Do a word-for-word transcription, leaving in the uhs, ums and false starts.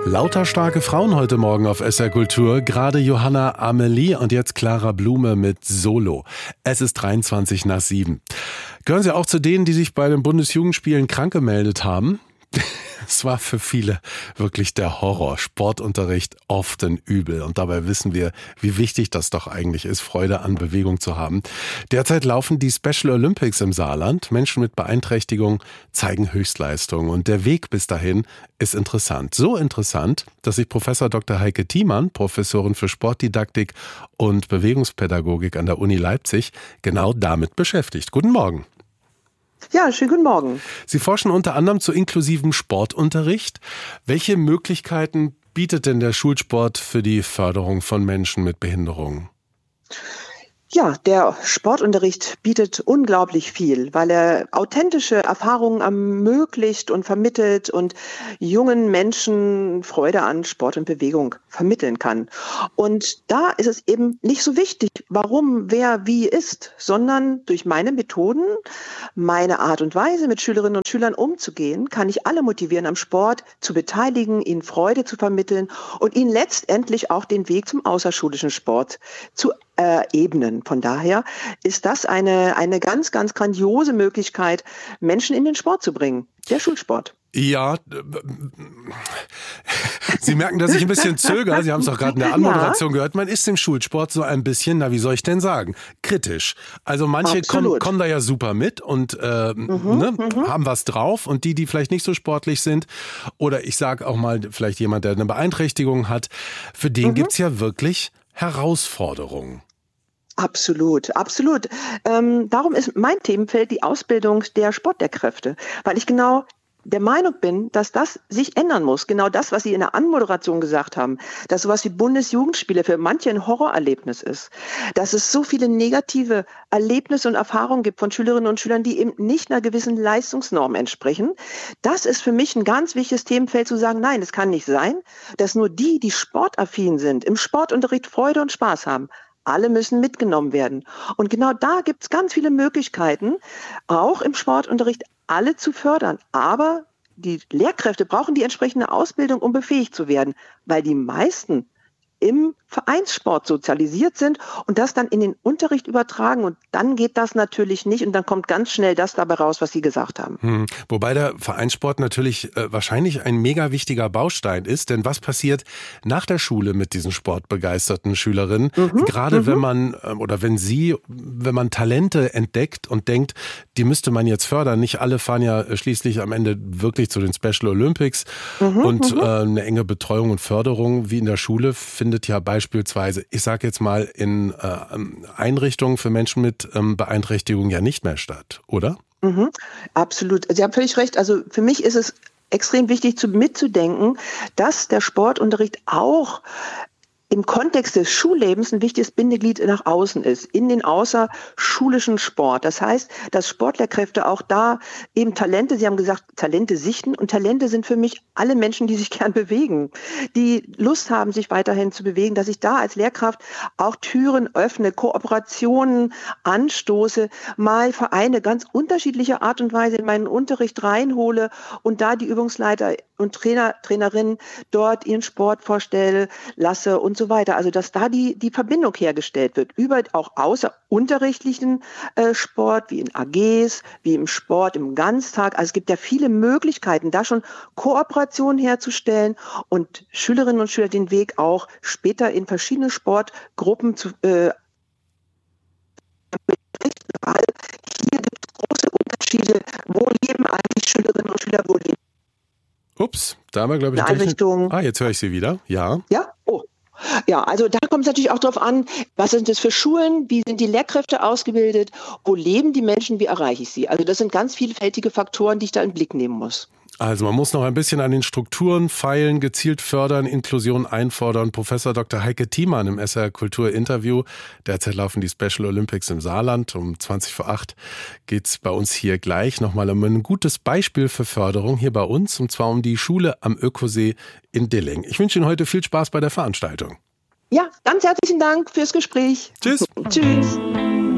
Lauter starke Frauen heute Morgen auf S R Kultur. Gerade Johanna Amelie und jetzt Clara Blume mit Solo. Es ist dreiundzwanzig nach sieben. Gehören Sie auch zu denen, die sich bei den Bundesjugendspielen krank gemeldet haben? Es war für viele wirklich der Horror. Sportunterricht oft ein Übel. Und dabei wissen wir, wie wichtig das doch eigentlich ist, Freude an Bewegung zu haben. Derzeit laufen die Special Olympics im Saarland. Menschen mit Beeinträchtigung zeigen Höchstleistungen. Und der Weg bis dahin ist interessant. So interessant, dass sich Professor Doktor Heike Thiemann, Professorin für Sportdidaktik und Bewegungspädagogik an der Uni Leipzig, genau damit beschäftigt. Guten Morgen. Ja, schönen guten Morgen. Sie forschen unter anderem zu inklusivem Sportunterricht. Welche Möglichkeiten bietet denn der Schulsport für die Förderung von Menschen mit Behinderungen? Ja, der Sportunterricht bietet unglaublich viel, weil er authentische Erfahrungen ermöglicht und vermittelt und jungen Menschen Freude an Sport und Bewegung vermitteln kann. Und da ist es eben nicht so wichtig, warum, wer, wie ist, sondern durch meine Methoden, meine Art und Weise, mit Schülerinnen und Schülern umzugehen, kann ich alle motivieren, am Sport zu beteiligen, ihnen Freude zu vermitteln und ihnen letztendlich auch den Weg zum außerschulischen Sport zu äh, ebnen. Von daher ist das eine, eine ganz, ganz grandiose Möglichkeit, Menschen in den Sport zu bringen, der Schulsport. Ja, Sie merken, dass ich ein bisschen zögere. Sie haben es auch gerade in der Anmoderation ja. gehört. Man ist im Schulsport so ein bisschen, na wie soll ich denn sagen, kritisch. Also manche kommen, kommen da ja super mit und äh, mhm, ne, mhm. haben was drauf. Und die, die vielleicht nicht so sportlich sind oder ich sage auch mal vielleicht jemand, der eine Beeinträchtigung hat, für den mhm. gibt's ja wirklich Herausforderungen. Absolut, absolut. Ähm, darum ist mein Themenfeld die Ausbildung der Sportlehrkräfte, weil ich genau der Meinung bin, dass das sich ändern muss. Genau das, was Sie in der Anmoderation gesagt haben, dass sowas wie Bundesjugendspiele für manche ein Horrorerlebnis ist, dass es so viele negative Erlebnisse und Erfahrungen gibt von Schülerinnen und Schülern, die eben nicht einer gewissen Leistungsnorm entsprechen. Das ist für mich ein ganz wichtiges Themenfeld zu sagen, nein, es kann nicht sein, dass nur die, die sportaffin sind, im Sportunterricht Freude und Spaß haben. Alle müssen mitgenommen werden. Und genau da gibt es ganz viele Möglichkeiten, auch im Sportunterricht alle zu fördern. Aber die Lehrkräfte brauchen die entsprechende Ausbildung, um befähigt zu werden, weil die meisten im Vereinssport sozialisiert sind und das dann in den Unterricht übertragen. Und dann geht das natürlich nicht und dann kommt ganz schnell das dabei raus, was Sie gesagt haben. Hm. Wobei der Vereinssport natürlich äh, wahrscheinlich ein mega wichtiger Baustein ist. Denn was passiert nach der Schule mit diesen sportbegeisterten Schülerinnen? Mhm. Gerade mhm. wenn man äh, oder wenn Sie, wenn man Talente entdeckt und denkt, die müsste man jetzt fördern. Nicht alle fahren ja schließlich am Ende wirklich zu den Special Olympics. Mhm. Und mhm. äh, eine enge Betreuung und Förderung wie in der Schule findet ja beispielsweise, ich sage jetzt mal, in äh, Einrichtungen für Menschen mit ähm, Beeinträchtigung ja nicht mehr statt, oder? Mhm, absolut. Sie haben völlig recht. Also für mich ist es extrem wichtig, zu, mitzudenken, dass der Sportunterricht auch im Kontext des Schullebens ein wichtiges Bindeglied nach außen ist, in den außerschulischen Sport. Das heißt, dass Sportlehrkräfte auch da eben Talente, Sie haben gesagt, Talente sichten und Talente sind für mich alle Menschen, die sich gern bewegen, die Lust haben, sich weiterhin zu bewegen, dass ich da als Lehrkraft auch Türen öffne, Kooperationen anstoße, mal Vereine ganz unterschiedlicher Art und Weise in meinen Unterricht reinhole und da die Übungsleiter und Trainer, Trainerinnen dort ihren Sport vorstellen lasse und so weiter. Also dass da die die Verbindung hergestellt wird über auch außerunterrichtlichen äh, Sport, wie in A Gs, wie im Sport, im Ganztag. Also es gibt ja viele Möglichkeiten, da schon Kooperationen herzustellen und Schülerinnen und Schüler den Weg auch später in verschiedene Sportgruppen zu äh, hier gibt es große Unterschiede, wo leben eigentlich Schülerinnen und Schüler, wo leben. Ups, da haben wir, glaube ich, eine Einrichtung. Ah, jetzt höre ich Sie wieder. Ja. Ja? Oh. Ja, also da kommt es natürlich auch darauf an, was sind das für Schulen, wie sind die Lehrkräfte ausgebildet, wo leben die Menschen, wie erreiche ich sie? Also das sind ganz vielfältige Faktoren, die ich da in den Blick nehmen muss. Also man muss noch ein bisschen an den Strukturen feilen, gezielt fördern, Inklusion einfordern. Professor Doktor Heike Thiemann im S R Kultur Interview. Derzeit laufen die Special Olympics im Saarland. Um zwanzig vor acht geht's bei uns hier gleich nochmal um ein gutes Beispiel für Förderung hier bei uns. Und zwar um die Schule am Ökosee in Dilling. Ich wünsche Ihnen heute viel Spaß bei der Veranstaltung. Ja, ganz herzlichen Dank fürs Gespräch. Tschüss. Tschüss.